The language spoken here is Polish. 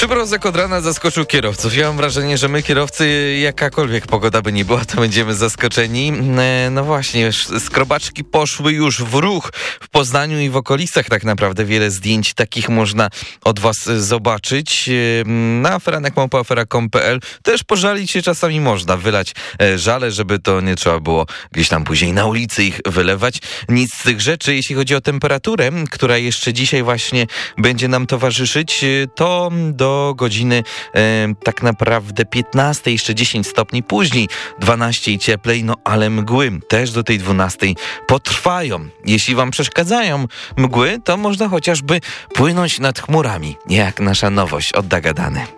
Przymrozek od rana zaskoczył kierowców. Ja mam wrażenie, że my kierowcy, jakakolwiek pogoda by nie była, to będziemy zaskoczeni. No właśnie, skrobaczki poszły już w ruch w Poznaniu i w okolicach tak naprawdę. Wiele zdjęć takich można od was zobaczyć. Na aferanek@afera.com.pl też pożalić się czasami można, wylać żale, żeby to nie trzeba było gdzieś tam później na ulicy ich wylewać. Nic z tych rzeczy. Jeśli chodzi o temperaturę, która jeszcze dzisiaj właśnie będzie nam towarzyszyć, to do godziny tak naprawdę 15, jeszcze 10 stopni później, 12 i cieplej, no ale mgły też do tej 12 potrwają. Jeśli wam przeszkadzają mgły, to można chociażby płynąć nad chmurami, jak nasza nowość od Dagadany.